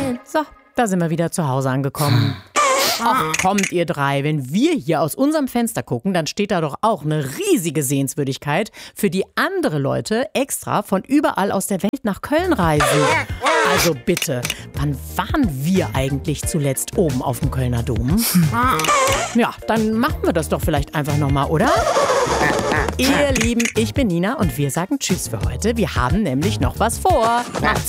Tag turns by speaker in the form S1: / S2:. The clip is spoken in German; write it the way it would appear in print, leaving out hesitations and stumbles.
S1: denn?
S2: So, da sind wir wieder zu Hause angekommen. Ach, kommt ihr drei, wenn wir hier aus unserem Fenster gucken, dann steht da doch auch eine riesige Sehenswürdigkeit, für die andere Leute extra von überall aus der Welt nach Köln reisen. Also bitte, wann waren wir eigentlich zuletzt oben auf dem Kölner Dom? Ja, dann machen wir das doch vielleicht einfach nochmal, oder? Ihr Lieben, ich bin Nina und wir sagen Tschüss für heute. Wir haben nämlich noch was vor.
S1: Macht's